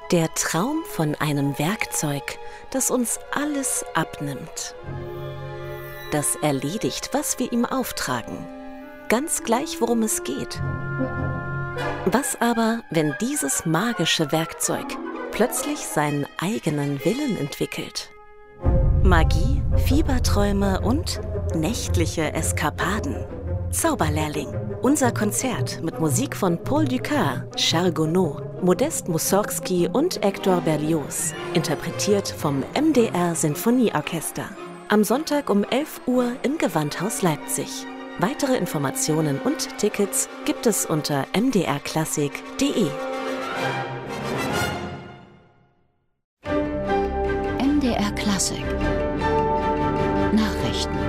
Der Traum von einem Werkzeug, das uns alles abnimmt. Das erledigt, was wir ihm auftragen. Ganz gleich, worum es geht. Was aber, wenn dieses magische Werkzeug plötzlich seinen eigenen Willen entwickelt? Magie, Fieberträume und nächtliche Eskapaden. Zauberlehrling. Unser Konzert mit Musik von Paul Dukas, Charles Gounod, Modest Mussorgsky und Hector Berlioz. Interpretiert vom MDR Sinfonieorchester. Am Sonntag um 11 Uhr im Gewandhaus Leipzig. Weitere Informationen und Tickets gibt es unter mdrklassik.de. MDR Klassik Nachrichten.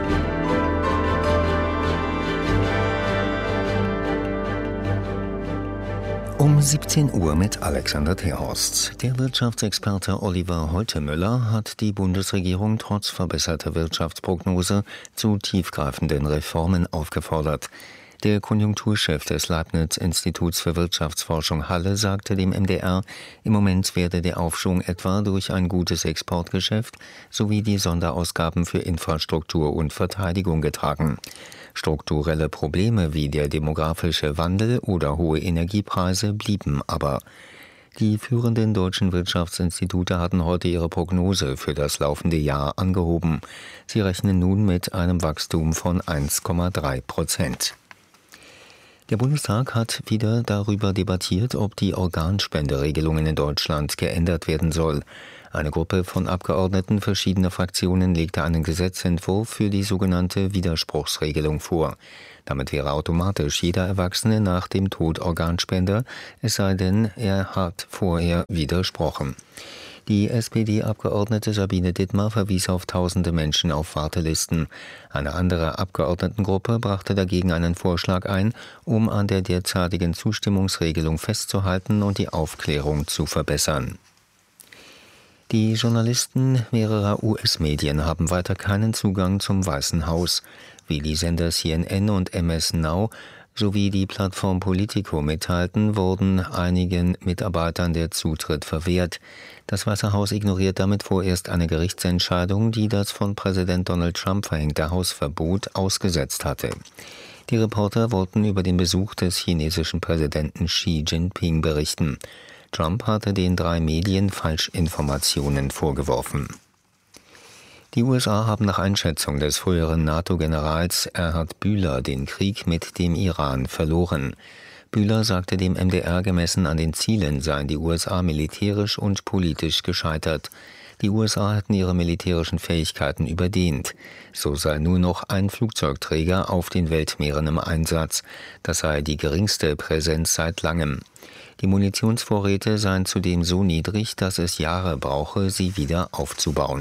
Um 17 Uhr mit Alexander Terhorst. Der Wirtschaftsexperte Oliver Holtemöller hat die Bundesregierung trotz verbesserter Wirtschaftsprognose zu tiefgreifenden Reformen aufgefordert. Der Konjunkturchef des Leibniz-Instituts für Wirtschaftsforschung Halle sagte dem MDR, im Moment werde der Aufschwung etwa durch ein gutes Exportgeschäft sowie die Sonderausgaben für Infrastruktur und Verteidigung getragen. Strukturelle Probleme wie der demografische Wandel oder hohe Energiepreise blieben aber. Die führenden deutschen Wirtschaftsinstitute hatten heute ihre Prognose für das laufende Jahr angehoben. Sie rechnen nun mit einem Wachstum von 1,3%. Der Bundestag hat wieder darüber debattiert, ob die Organspenderegelungen in Deutschland geändert werden soll. Eine Gruppe von Abgeordneten verschiedener Fraktionen legte einen Gesetzentwurf für die sogenannte Widerspruchsregelung vor. Damit wäre automatisch jeder Erwachsene nach dem Tod Organspender, es sei denn, er hat vorher widersprochen. Die SPD-Abgeordnete Sabine Dittmar verwies auf tausende Menschen auf Wartelisten. Eine andere Abgeordnetengruppe brachte dagegen einen Vorschlag ein, um an der derzeitigen Zustimmungsregelung festzuhalten und die Aufklärung zu verbessern. Die Journalisten mehrerer US-Medien haben weiter keinen Zugang zum Weißen Haus. Wie die Sender CNN und MS Now sowie die Plattform Politico mitteilten, wurden einigen Mitarbeitern der Zutritt verwehrt. Das Weiße Haus ignoriert damit vorerst eine Gerichtsentscheidung, die das von Präsident Donald Trump verhängte Hausverbot ausgesetzt hatte. Die Reporter wollten über den Besuch des chinesischen Präsidenten Xi Jinping berichten. Trump hatte den 3 Medien Falschinformationen vorgeworfen. Die USA haben nach Einschätzung des früheren NATO-Generals Erhard Bühler den Krieg mit dem Iran verloren. Bühler sagte dem MDR, gemessen an den Zielen seien die USA militärisch und politisch gescheitert. Die USA hätten ihre militärischen Fähigkeiten überdehnt. So sei nur noch ein Flugzeugträger auf den Weltmeeren im Einsatz. Das sei die geringste Präsenz seit langem. Die Munitionsvorräte seien zudem so niedrig, dass es Jahre brauche, sie wieder aufzubauen.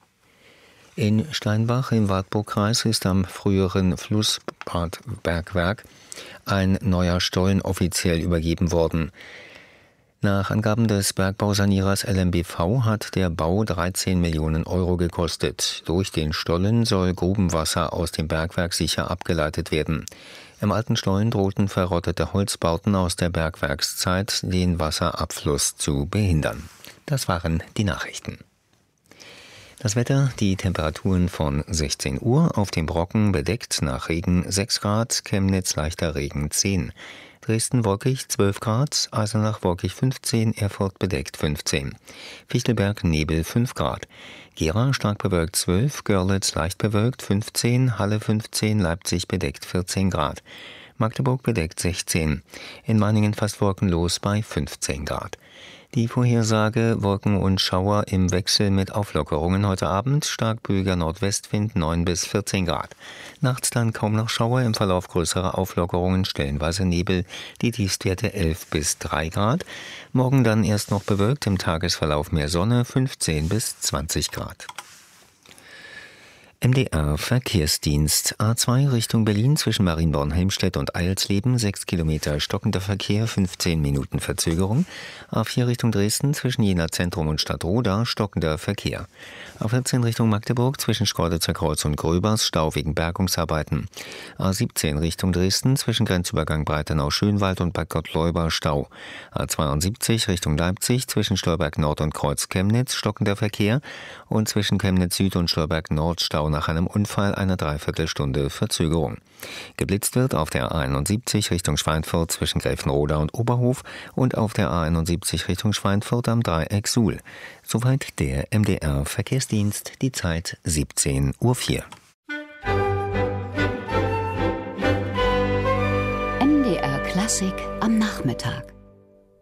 In Steinbach im Wartburgkreis ist am früheren Flussbadbergwerk ein neuer Stollen offiziell übergeben worden. Nach Angaben des Bergbausanierers LMBV hat der Bau 13 Millionen Euro gekostet. Durch den Stollen soll Grubenwasser aus dem Bergwerk sicher abgeleitet werden. Im alten Stollen drohten verrottete Holzbauten aus der Bergwerkszeit, den Wasserabfluss zu behindern. Das waren die Nachrichten. Das Wetter, die Temperaturen von 16 Uhr, auf dem Brocken bedeckt, nach Regen 6 Grad, Chemnitz leichter Regen 10. Dresden wolkig 12 Grad, Eisenach wolkig 15, Erfurt bedeckt 15. Fichtelberg Nebel 5 Grad. Gera stark bewölkt 12, Görlitz leicht bewölkt 15, Halle 15, Leipzig bedeckt 14 Grad. Magdeburg bedeckt 16. In Meiningen fast wolkenlos bei 15 Grad. Die Vorhersage: Wolken und Schauer im Wechsel mit Auflockerungen heute Abend, stark böiger Nordwestwind 9 bis 14 Grad. Nachts dann kaum noch Schauer, im Verlauf größere Auflockerungen, stellenweise Nebel, die Tiefstwerte 11 bis 3 Grad. Morgen dann erst noch bewölkt, im Tagesverlauf mehr Sonne, 15 bis 20 Grad. MDR Verkehrsdienst. A2 Richtung Berlin zwischen Marienborn-Helmstedt und Eilsleben, 6 Kilometer stockender Verkehr, 15 Minuten Verzögerung. A4 Richtung Dresden zwischen Jena Zentrum und Stadtroda, stockender Verkehr. A14 Richtung Magdeburg zwischen Schkeuditzer Kreuz und Gröbers, Stau wegen Bergungsarbeiten. A17 Richtung Dresden zwischen Grenzübergang Breitenau-Schönwald und Bad Gottleuba, Stau. A72 Richtung Leipzig zwischen Stolberg Nord und Kreuz Chemnitz, stockender Verkehr. Und zwischen Chemnitz Süd und Stolberg Nord, Stau nach einem Unfall, eine Dreiviertelstunde Verzögerung. Geblitzt wird auf der A71 Richtung Schweinfurt zwischen Gräfenroda und Oberhof und auf der A71 Richtung Schweinfurt am Dreieck Suhl. Soweit der MDR Verkehrsdienst, die Zeit 17:04 Uhr. MDR Klassik am Nachmittag.